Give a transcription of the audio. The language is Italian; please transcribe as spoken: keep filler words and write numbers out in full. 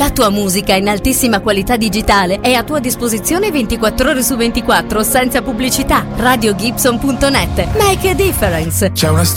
La tua musica in altissima qualità digitale è a tua disposizione ventiquattro ore su ventiquattro senza pubblicità. radio gibson punto net. Make a difference. C'è una